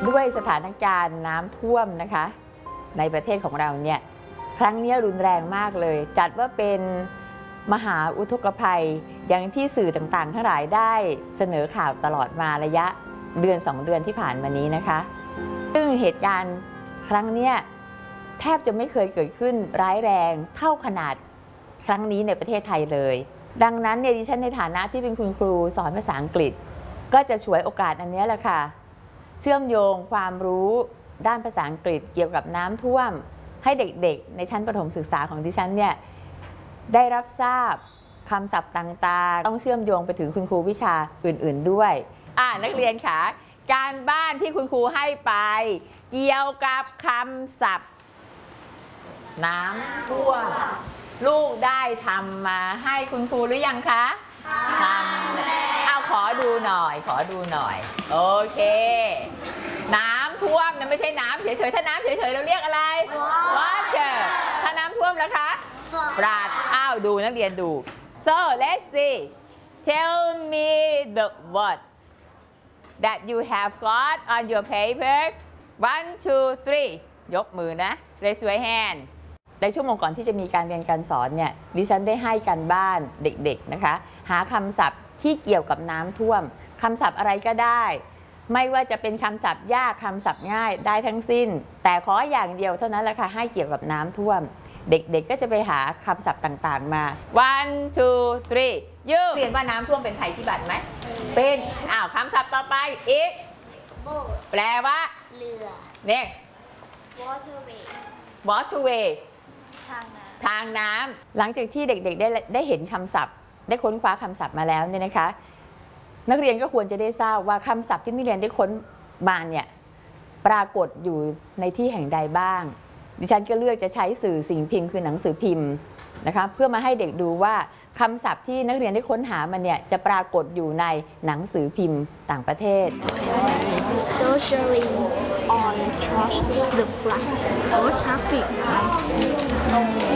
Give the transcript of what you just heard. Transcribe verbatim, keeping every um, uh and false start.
ด้วยสถานการณ์น้ำท่วมนะคะในประเทศของเราเนี่ยครั้งนี้รุนแรงมากเลยจัดว่าเป็นมหาอุทกภัยอย่างที่สื่อต่างๆทั้งหลายได้เสนอข่าวตลอดมาระยะเดือนสองเดือนที่ผ่านมานี้นะคะซึ่งเหตุการณ์ครั้งนี้แทบจะไม่เคยเกิดขึ้นร้ายแรงเท่าขนาดครั้งนี้ในประเทศไทยเลยดังนั้นเนี่ยดิฉันในฐานะที่เป็นคุณครูสอนภาษาอังกฤษก็จะฉวยโอกาสอันนี้แหละค่ะเชื่อมโยงความรู้ด้านภาษาอังกฤษเกี่ยวกับน้ำท่วมให้เด็กๆในชั้นประถมศึกษาของดิฉันเนี่ยได้รับทราบคำศัพท์ต่างๆต้องเชื่อมโยงไปถึงคุณครูวิชาอื่นๆด้วยอ่านักเรียนค่ะการบ้านที่คุณครูให้ไปเกี่ยวกับคำศัพท์น้ำท่วมลูกได้ทำมาให้คุณครูหรือยังคะทำเอาขอดูหน่อยขอดูหน่อยโอเคน้ำท่วมนะไม่ใช่น้ำเฉยๆถ้าน้ำเฉยๆเราเรียกอะไร water ถ้าน้ำท่วมแล้วคะปราดอ้าวดูนักเรียนดู so let's see tell me the words that you have got on your paper one two three ยกมือนะ raise your hand ในชั่วโมงก่อนที่จะมีการเรียนการสอนเนี่ยดิฉันได้ให้การบ้านเด็กๆนะคะหาคำศัพท์ที่เกี่ยวกับน้ำท่วมคำศัพท์อะไรก็ได้ไม่ว่าจะเป็นคำศัพท์ยากคำศัพท์ง่ายได้ทั้งสิ้นแต่ขออย่างเดียวเท่านั้นแหละค่ะให้เกี่ยวกับน้ำท่วมเด็กๆก็จะไปหาคำศัพท์ต่างๆมา one two three ยืเรียนว่าน้ำท่วมเป็นภัยพิบัติไหมเป็นอ้าวคำศัพท์ต่อไปอีกแปลว่าเรือ next waterway waterway ทางน้ำทางน้ำหลังจากที่เด็กๆได้ได้เห็นคำศัพท์ได้ค้นคว้าคำศัพท์มาแล้วเนี่ยนะคะนักเรียนก็ควรจะได้ทราบว่าคำศัพท์ที่นักเรียนได้ค้นมาเนี่ยปรากฏอยู่ในที่แห่งใดบ้างดิฉันก็เลือกจะใช้สื่อสิ่งพิมพ์คือหนังสือพิมพ์นะคะเพื่อมาให้เด็กดูว่าคำศัพท์ที่นักเรียนได้ค้นหามันเนี่ยจะปรากฏอยู่ในหนังสือพิมพ์ต่างประเทศ socially on trust the flood or traffic